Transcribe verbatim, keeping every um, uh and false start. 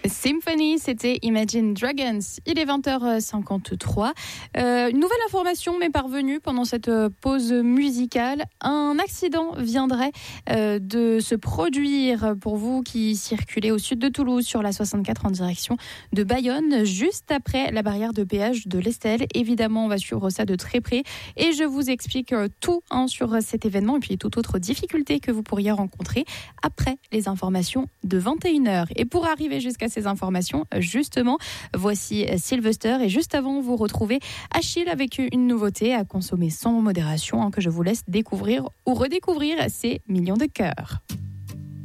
Symphony, c'était Imagine Dragons. Il est vingt heures cinquante-trois. Euh, une nouvelle information m'est parvenue pendant cette pause musicale. Un accident viendrait euh, de se produire pour vous qui circulez au sud de Toulouse sur la soixante-quatre en direction de Bayonne, juste après la barrière de péage de l'Estelle. Évidemment, on va suivre ça de très près et je vous explique tout hein, sur cet événement et puis toute autre difficulté que vous pourriez rencontrer après les informations de vingt et une heures. Et pour arriver jusqu'à ces informations, justement, voici Sylvester et juste avant, vous retrouvez Achille avec une nouveauté à consommer sans modération hein, que je vous laisse découvrir ou redécouvrir, c'est Millions de cœurs.